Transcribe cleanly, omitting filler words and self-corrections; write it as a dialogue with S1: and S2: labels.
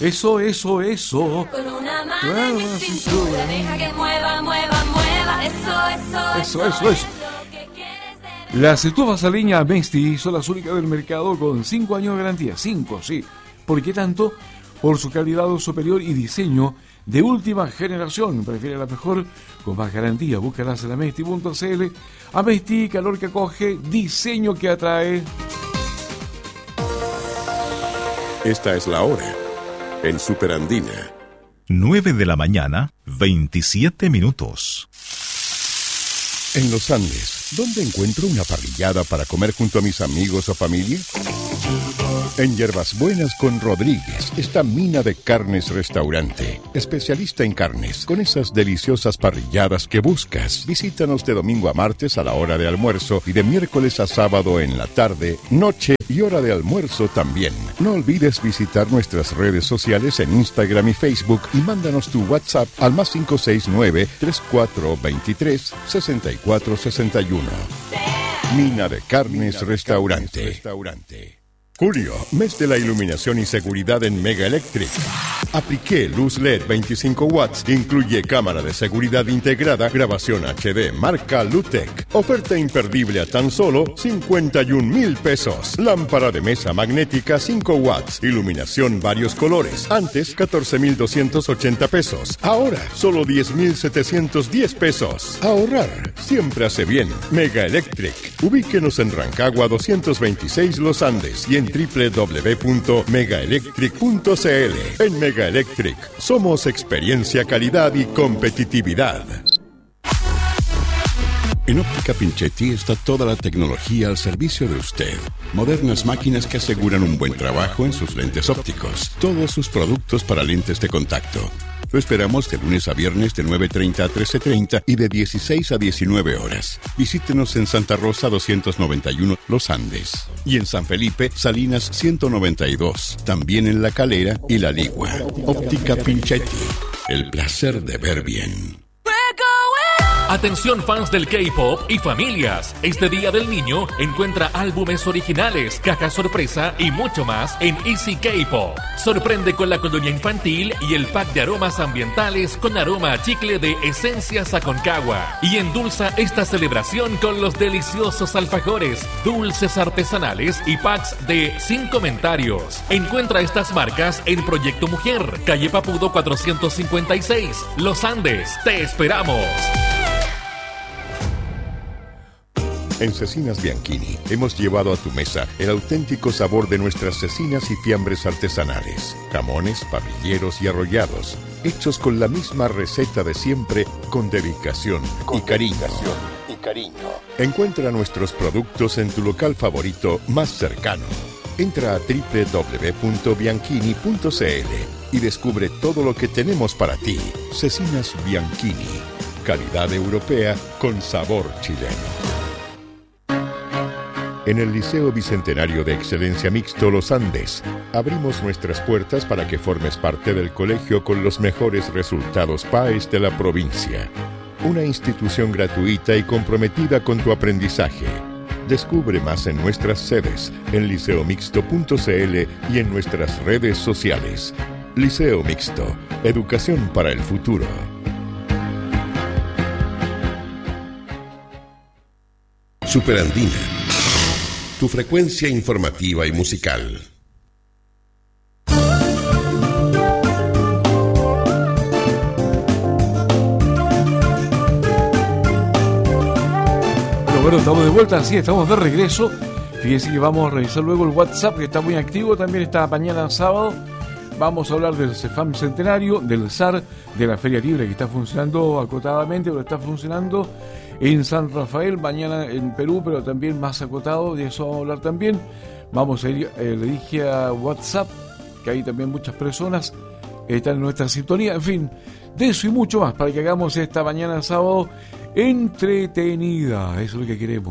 S1: Eso.
S2: Con una mano en mi cintura, deja que mueva. Eso.
S1: Las estufas a leña Mesti son las únicas del mercado con 5 años de garantía. 5, sí. ¿Por qué tanto? Por su calidad superior y diseño de última generación. Prefiere la mejor con más garantía. Búscalas en amesti.cl. Amesti, calor que acoge, diseño que atrae.
S3: Esta es la hora en Superandina.
S4: 9 de la mañana, 27 minutos.
S3: En los Andes, ¿dónde encuentro una parrillada para comer junto a mis amigos o familia? En Hierbas Buenas con Rodríguez está Mina de Carnes Restaurante, especialista en carnes, con esas deliciosas parrilladas que buscas. Visítanos de domingo a martes a la hora de almuerzo y de miércoles a sábado en la tarde, noche y hora de almuerzo también. No olvides visitar nuestras redes sociales en Instagram y Facebook y mándanos tu WhatsApp al +569 3423 6461. Mina de Carnes Restaurante. Julio, mes de la iluminación y seguridad en Mega Electric. Apliqué luz LED 25 watts, incluye cámara de seguridad integrada, grabación HD, marca Lutec. Oferta imperdible a tan solo 51,000 pesos. Lámpara de mesa magnética 5 watts, iluminación varios colores. Antes 14,280 pesos. Ahora solo 10,710 pesos. Ahorrar siempre hace bien. Mega Electric. Ubíquenos en Rancagua 226 Los Andes y en www.megaelectric.cl. En Mega Electric somos experiencia, calidad y competitividad. En Óptica Pinchetti está toda la tecnología al servicio de usted. Modernas máquinas que aseguran un buen trabajo en sus lentes ópticos. Todos sus productos para lentes de contacto. Lo esperamos de lunes a viernes de 9:30 a 13:30 y de 16 a 19 horas. Visítenos en Santa Rosa 291 Los Andes y en San Felipe Salinas 192. También en La Calera y La Ligua. Óptica Pinchetti. El placer de ver bien.
S5: Atención fans del K-pop y familias. Este Día del Niño encuentra álbumes originales, cajas sorpresa y mucho más en Easy K-pop. Sorprende con la colonia infantil y el pack de aromas ambientales con aroma a chicle de Esencias Aconcagua. Y endulza esta celebración con los deliciosos alfajores, dulces artesanales y packs de Sin Comentarios. Encuentra estas marcas en Proyecto Mujer, calle Papudo 456, Los Andes. ¡Te esperamos!
S3: En Cecinas Bianchini hemos llevado a tu mesa el auténtico sabor de nuestras cecinas y fiambres artesanales. Jamones, papilleros y arrollados, hechos con la misma receta de siempre, con dedicación y cariño. Encuentra nuestros productos en tu local favorito más cercano. Entra a www.bianchini.cl y descubre todo lo que tenemos para ti. Cecinas Bianchini, calidad europea con sabor chileno. En el Liceo Bicentenario de Excelencia Mixto Los Andes, abrimos nuestras puertas para que formes parte del colegio con los mejores resultados PAES de la provincia. Una institución gratuita y comprometida con tu aprendizaje. Descubre más en nuestras sedes, en liceomixto.cl y en nuestras redes sociales. Liceo Mixto, educación para el futuro. Superandina, tu frecuencia informativa y musical.
S1: Bueno, estamos de vuelta, sí, estamos de regreso. Fíjense que vamos a revisar luego el WhatsApp, que está muy activo también esta mañana sábado. Vamos a hablar del CEFAM Centenario, del SAR, de la Feria Libre, que está funcionando acotadamente, pero está funcionando en San Rafael, mañana en Perú, pero también más acotado, de eso vamos a hablar también. Vamos a ir, le dije a WhatsApp, que hay también muchas personas que están en nuestra sintonía, en fin, de eso y mucho más, para que hagamos esta mañana sábado entretenida, eso es lo que queremos.